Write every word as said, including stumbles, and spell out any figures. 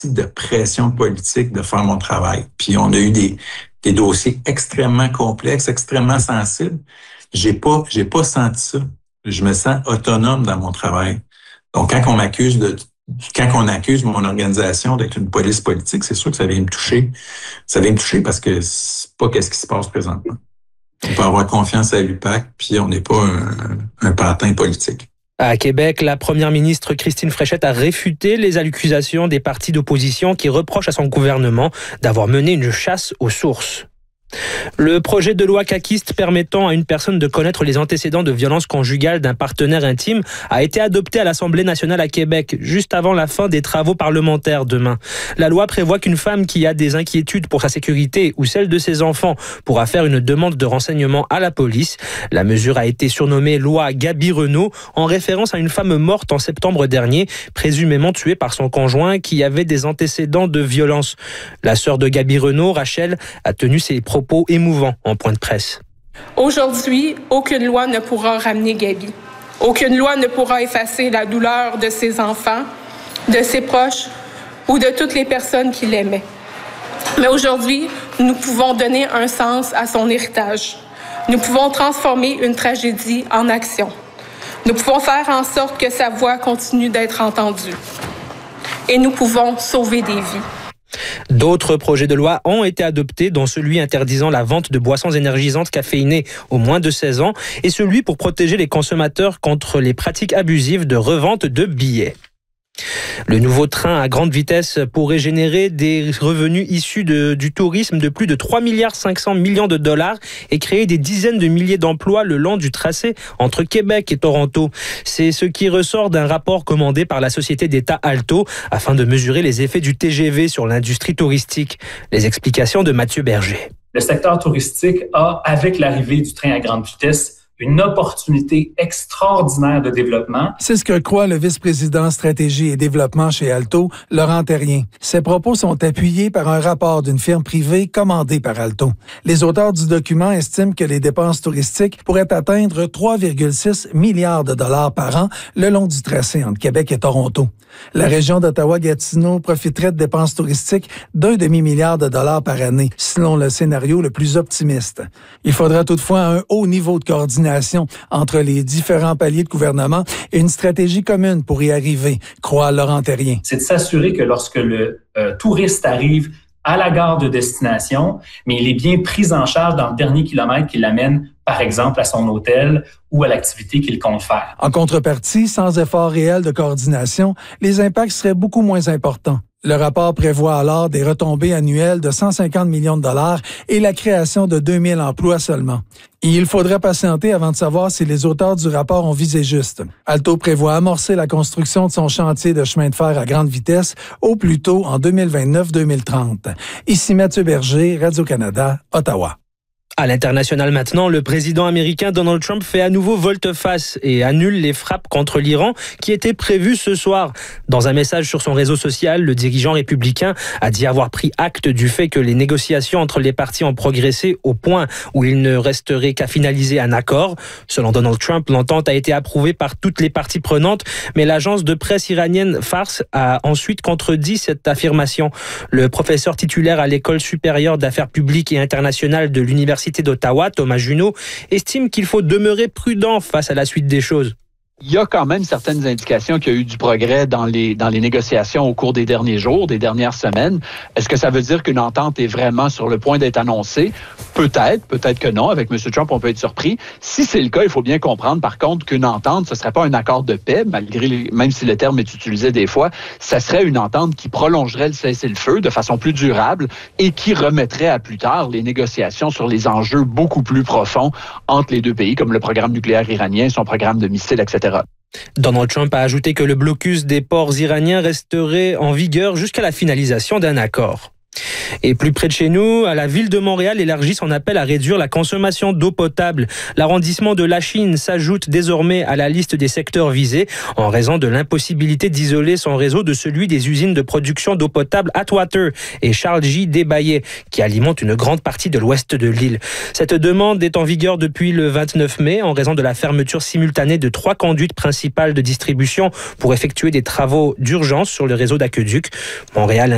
de pression politique de faire mon travail. Puis on a eu des, des dossiers extrêmement complexes, extrêmement sensibles. J'ai pas, j'ai pas senti ça. Je me sens autonome dans mon travail. Donc, quand on m'accuse de, quand on accuse mon organisation d'être une police politique, c'est sûr que ça vient me toucher. Ça vient me toucher parce que c'est pas qu'est-ce qui se passe présentement. On peut avoir confiance à l'U P A C, puis on n'est pas un, un pantin politique. À Québec, la première ministre Christine Fréchette a réfuté les accusations des partis d'opposition qui reprochent à son gouvernement d'avoir mené une chasse aux sources. Le projet de loi caquiste permettant à une personne de connaître les antécédents de violence conjugale d'un partenaire intime a été adopté à l'Assemblée nationale à Québec, juste avant la fin des travaux parlementaires demain. La loi prévoit qu'une femme qui a des inquiétudes pour sa sécurité ou celle de ses enfants pourra faire une demande de renseignement à la police. La mesure a été surnommée loi Gabi-Renault en référence à une femme morte en septembre dernier, présumément tuée par son conjoint qui avait des antécédents de violence. La sœur de Gabi-Renault, Rachel, a tenu ses propos émouvant en point de presse. Aujourd'hui, aucune loi ne pourra ramener Gabi. Aucune loi ne pourra effacer la douleur de ses enfants, de ses proches ou de toutes les personnes qui l'aimaient. Mais aujourd'hui, nous pouvons donner un sens à son héritage. Nous pouvons transformer une tragédie en action. Nous pouvons faire en sorte que sa voix continue d'être entendue. Et nous pouvons sauver des vies. D'autres projets de loi ont été adoptés, dont celui interdisant la vente de boissons énergisantes caféinées aux moins de seize ans et celui pour protéger les consommateurs contre les pratiques abusives de revente de billets. Le nouveau train à grande vitesse pourrait générer des revenus issus de, du tourisme de plus de trois virgule cinq milliards de dollars et créer des dizaines de milliers d'emplois le long du tracé entre Québec et Toronto. C'est ce qui ressort d'un rapport commandé par la société d'État Alto afin de mesurer les effets du T G V sur l'industrie touristique. Les explications de Mathieu Berger. Le secteur touristique a, avec l'arrivée du train à grande vitesse, une opportunité extraordinaire de développement. C'est ce que croit le vice-président stratégie et développement chez Alto, Laurent Terrien. Ses propos sont appuyés par un rapport d'une firme privée commandée par Alto. Les auteurs du document estiment que les dépenses touristiques pourraient atteindre trois virgule six milliards de dollars par an le long du tracé entre Québec et Toronto. La région d'Ottawa-Gatineau profiterait de dépenses touristiques d'un demi-milliard de dollars par année, selon le scénario le plus optimiste. Il faudra toutefois un haut niveau de coordination entre les différents paliers de gouvernement et une stratégie commune pour y arriver, croit Laurent Terrien. C'est de s'assurer que lorsque le euh, touriste arrive à la gare de destination, mais il est bien pris en charge dans le dernier kilomètre qui l'amène, par exemple, à son hôtel ou à l'activité qu'il compte faire. En contrepartie, sans effort réel de coordination, les impacts seraient beaucoup moins importants. Le rapport prévoit alors des retombées annuelles de cent cinquante millions de dollars et la création de deux mille emplois seulement. Et il faudrait patienter avant de savoir si les auteurs du rapport ont visé juste. Alto prévoit amorcer la construction de son chantier de chemin de fer à grande vitesse au plus tôt en deux mille vingt-neuf deux mille trente. Ici Mathieu Berger, Radio-Canada, Ottawa. À l'international maintenant, le président américain Donald Trump fait à nouveau volte-face et annule les frappes contre l'Iran qui étaient prévues ce soir. Dans un message sur son réseau social, le dirigeant républicain a dit avoir pris acte du fait que les négociations entre les parties ont progressé au point où il ne resterait qu'à finaliser un accord. Selon Donald Trump, l'entente a été approuvée par toutes les parties prenantes, mais l'agence de presse iranienne Fars a ensuite contredit cette affirmation. Le professeur titulaire à l'École supérieure d'affaires publiques et internationales de l'Université d'Ottawa, Thomas Junot, estime qu'il faut demeurer prudent face à la suite des choses. Il y a quand même certaines indications qu'il y a eu du progrès dans les dans les négociations au cours des derniers jours, des dernières semaines. Est-ce que ça veut dire qu'une entente est vraiment sur le point d'être annoncée? Peut-être, peut-être que non. Avec M. Trump, on peut être surpris. Si c'est le cas, il faut bien comprendre, par contre, qu'une entente, ce ne serait pas un accord de paix, malgré les, même si le terme est utilisé des fois, ça serait une entente qui prolongerait le cessez-le-feu de façon plus durable et qui remettrait à plus tard les négociations sur les enjeux beaucoup plus profonds entre les deux pays, comme le programme nucléaire iranien, son programme de missiles, et cetera. Donald Trump a ajouté que le blocus des ports iraniens resterait en vigueur jusqu'à la finalisation d'un accord. Et plus près de chez nous, à la ville de Montréal élargit son appel à réduire la consommation d'eau potable. L'arrondissement de Lachine s'ajoute désormais à la liste des secteurs visés en raison de l'impossibilité d'isoler son réseau de celui des usines de production d'eau potable Atwater et Charles J. Desbaillets, qui alimentent une grande partie de l'ouest de l'île. Cette demande est en vigueur depuis le vingt-neuf mai en raison de la fermeture simultanée de trois conduites principales de distribution pour effectuer des travaux d'urgence sur le réseau d'aqueduc. Montréal